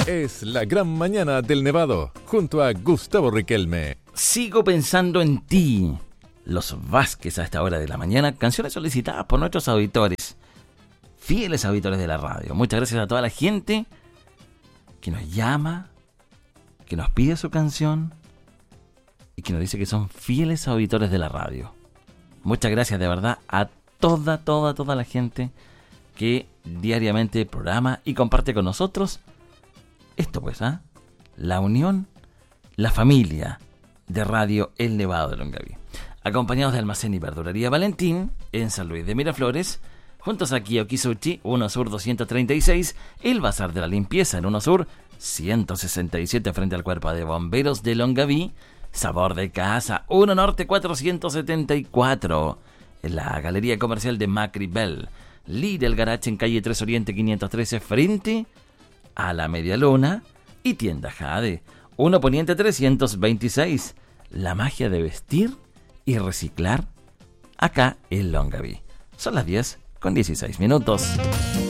Es la gran mañana del Nevado, junto a Gustavo Riquelme. Sigo pensando en ti. Los Vázquez a esta hora de la mañana, canciones solicitadas por nuestros auditores, fieles auditores de la radio. Muchas gracias a toda la gente que nos llama, que nos pide su canción y que nos dice que son fieles auditores de la radio. Muchas gracias de verdad a toda la gente que diariamente programa y comparte con nosotros esto pues, la unión, la familia de Radio El Nevado de Longaví. Acompañados de Almacén y Verdulería Valentín en San Luis de Miraflores, juntos aquí a Okisuchi, 1 Sur 236, el Bazar de la Limpieza en 1 Sur 167 frente al Cuerpo de Bomberos de Longaví, Sabor de Casa, 1 Norte 474, en la Galería Comercial de Macri Bell, Lidl Garage en calle 3 Oriente 513 frente a la Media Luna y Tienda Jade, 1 Poniente 326, la magia de vestir y reciclar acá en Longaví. Son las 10:16.